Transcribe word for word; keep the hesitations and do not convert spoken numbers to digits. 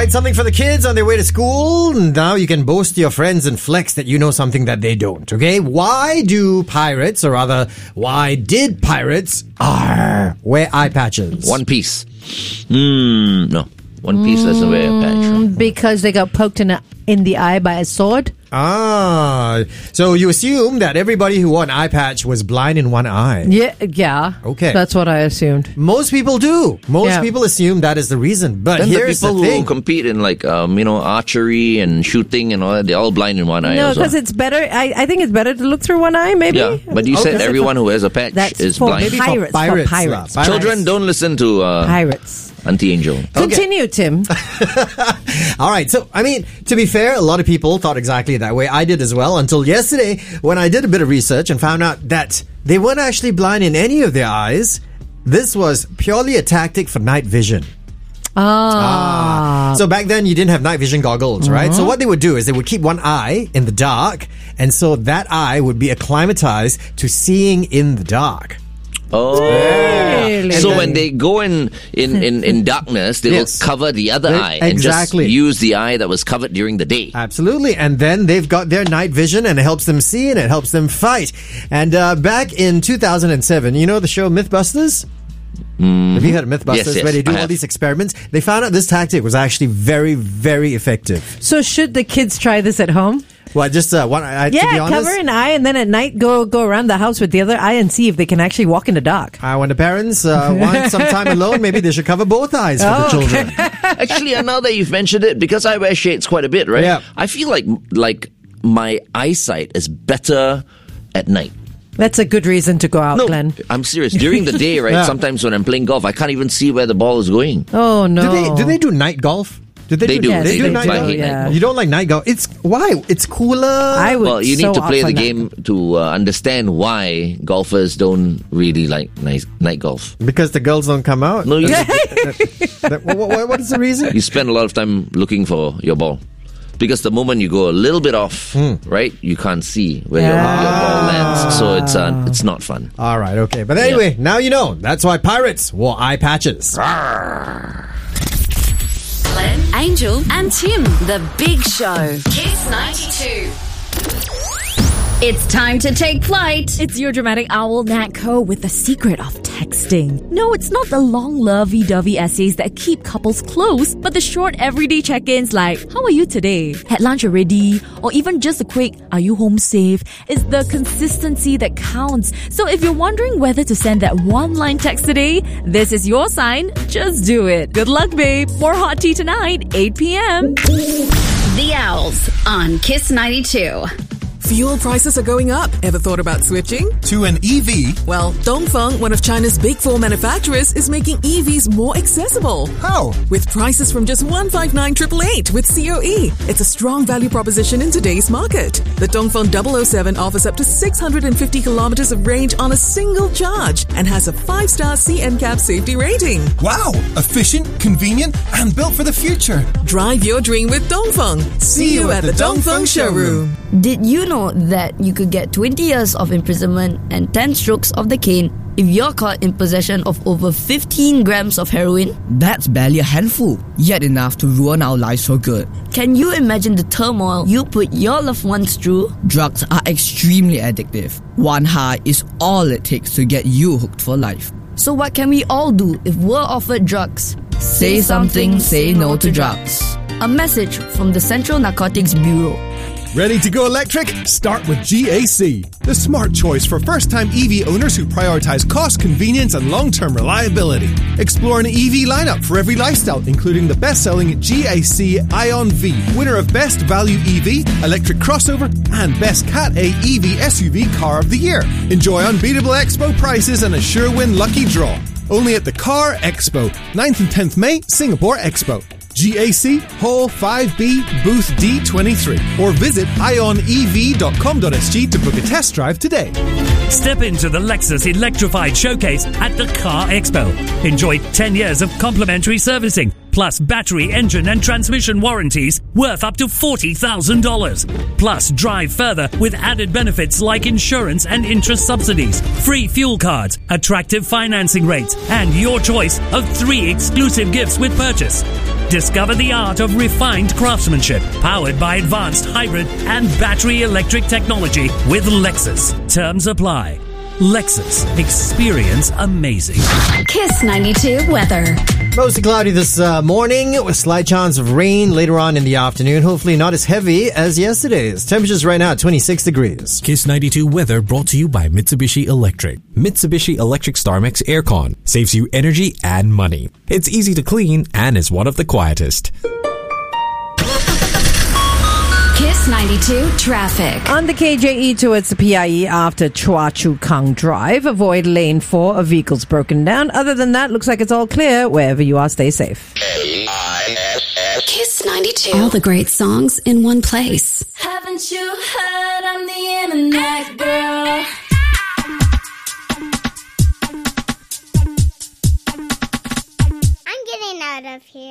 right, something for the kids on their way to school. Now you can boast to your friends and flex that you know something that they don't, okay? Why do pirates, or rather, why did pirates arr, wear eye patches? One Piece. Hmm, no. One Piece doesn't wear a patch. Because they got poked in, a, in the eye by a sword? Ah, so you assume that everybody who wore an eye patch was blind in one eye. Yeah, yeah. Okay. That's what I assumed. Most people do. Most Yeah. people assume that is the reason. But Then the here's people the who thing. compete in like, um, you know, archery and shooting and all that, they're all blind in one eye No, also. because it's better. I, I think it's better to look through one eye, maybe. Yeah, but you said Okay. everyone who wears a patch That's is for blind. Maybe for Pirates, for pirates. pirates. lah. Children, don't listen to uh, Pirates. Auntie Angel. Continue, Tim. All right. So, I mean, to be fair, a lot of people thought exactly that way. I did as well until yesterday when I did a bit of research and found out that they weren't actually blind in any of their eyes. This was purely a tactic for night vision. Ah. So back then you didn't have night vision goggles, right? So what they would do is they would keep one eye in the dark, and so that eye would be acclimatized to seeing in the dark. Oh. Really? So And when then- they go in, in, in, in darkness, they Yes. will cover the other They- eye and exactly. just use the eye that was covered during the day. Absolutely. And then they've got their night vision, and it helps them see and it helps them fight. And uh, back in two thousand seven, you know the show Mythbusters? Mm. Have you heard of Mythbusters? Yes, yes, where they do I all have. these experiments. They found out this tactic was actually very, very effective. So should the kids try this at home? Well, just uh, one. I, to be Yeah, honest, cover an eye and then at night go go around the house with the other eye and see if they can actually walk in the dark. uh, when the parents uh, want some time alone, maybe they should cover both eyes for Oh, the children. Actually, uh, now that you've mentioned it, because I wear shades quite a bit, right? Yeah. I feel like like my eyesight is better at night. That's a good reason to go out, No, Glenn. I'm serious. During the day, right? Yeah. Sometimes when I'm playing golf, I can't even see where the ball is going. Oh, no. Do they do they do night golf? Do they, They do. Yes, They, do they night do, golf. hate night yeah. golf. You don't like night golf? It's why? It's cooler. I would Well, you so need to play opt the for game to uh, understand why golfers don't really like night, night golf. because the girls don't come out. No, you, That- what, what- what is the reason? you spend a lot of time looking for your ball. Because the moment you go a little bit off, right, you can't see where your, Yeah. your ball lands. So it's uh, it's not fun. All right, okay, but anyway, now you know. That's why pirates wore eye patches. Glenn, Angel, and Tim. The Big Show. Kiss ninety-two. It's time to take flight. It's your dramatic owl, Nat Co, with the secret of texting. No, it's not the long lovey-dovey essays that keep couples close, but the short everyday check-ins like, how are you today? Had lunch already? Or even just a quick, are you home safe? It's the consistency that counts. So if you're wondering whether to send that one-line text today, this is your sign. Just do it. Good luck, babe. More hot tea tonight, eight p.m. The Owls on Kiss ninety-two. Fuel prices are going up. Ever thought about switching? To an E V? Well, Dongfeng, one of China's big four manufacturers, is making E Vs more accessible. How? With prices from just one five nine eight eight eight with C O E. It's a strong value proposition in today's market. The Dongfeng double oh seven offers up to six hundred fifty kilometers of range on a single charge and has a five-star C N C A P safety rating. Wow! Efficient, convenient, and built for the future. Drive your dream with Dongfeng. See you at the Dongfeng showroom. Did you know that you could get twenty years of imprisonment and ten strokes of the cane if you're caught in possession of over fifteen grams of heroin? That's barely a handful, yet enough to ruin our lives for good. Can you imagine the turmoil you put your loved ones through? Drugs are extremely addictive. One high is all it takes to get you hooked for life. So what can we all do if we're offered drugs? Say something, say no to drugs. A message from the Central Narcotics Bureau. Ready to go electric? Start with G A C, the smart choice for first-time E V owners who prioritize cost, convenience, and long-term reliability. Explore an E V lineup for every lifestyle, including the best-selling G A C Ion V, winner of Best Value E V, Electric Crossover, and Best Cat A E V S U V Car of the Year. Enjoy unbeatable Expo prices and a sure win lucky draw. Only at the Car Expo, ninth and tenth May, Singapore Expo. G A C Hall five B Booth D twenty-three or visit ion e v dot com dot s g to book a test drive today. Step into the Lexus Electrified Showcase at the Car Expo. Enjoy ten years of complimentary servicing, plus battery, engine and transmission warranties worth up to forty thousand dollars. Plus, drive further with added benefits like insurance and interest subsidies, free fuel cards, attractive financing rates, and your choice of three exclusive gifts with purchase. Discover the art of refined craftsmanship, powered by advanced hybrid and battery electric technology with Lexus. Terms apply. Lexus. Experience amazing. Kiss ninety-two weather. Mostly cloudy this uh, morning with slight chance of rain later on in the afternoon. Hopefully not as heavy as yesterday's. Temperatures right now at twenty-six degrees. Kiss ninety-two weather brought to you by Mitsubishi Electric. Mitsubishi Electric StarMax Aircon saves you energy and money. It's easy to clean and is one of the quietest. Kiss ninety-two traffic. On the K J E towards the P I E after Chua Chu Kang Drive, avoid lane four. A vehicle's broken down. Other than that, looks like it's all clear. Wherever you are, stay safe. Kiss ninety-two. All the great songs in one place. Haven't you heard on the internet, girl? I'm getting out of here.